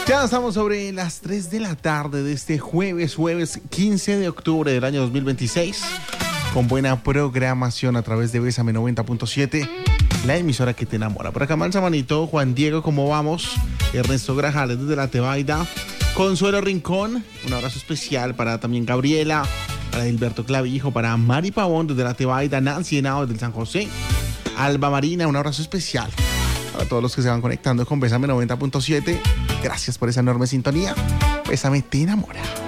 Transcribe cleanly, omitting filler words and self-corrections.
Ya estamos sobre las 3 de la tarde de este jueves 15 de octubre del año 2026, con buena programación a través de Bésame 90.7, la emisora que te enamora. Por acá Mansa Manito, Juan Diego, ¿cómo vamos? Ernesto Grajales desde La Tebaida, Consuelo Rincón, un abrazo especial para también Gabriela, para Gilberto Clavijo, para Mari Pavón desde La Tebaida, Nancy Henao desde San José, Alba Marina, un abrazo especial para todos los que se van conectando con Bésame 90.7. Gracias por esa enorme sintonía. Bésame te enamora.